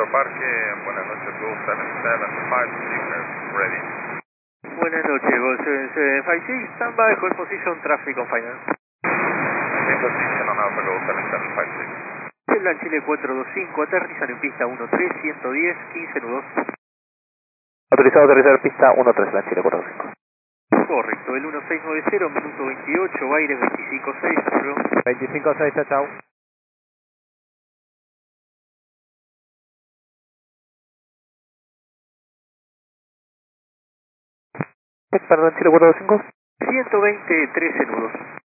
Aeroparque, buenas noches, Go 7756, ready. Buenas noches, Go 7756, stand by, hold position, traffic on final. In position on Alpha Go 7756. Celda Chile 425, aterrizan en pista 13, 110, 15 nudos. Autorizado a aterrizar pista 13, la Chile 425. Correcto, el 1690, minuto 28, aire 256, hasta luego. 25-6, chao, chao. Perdón, Chile 425. 120, 13 nudos.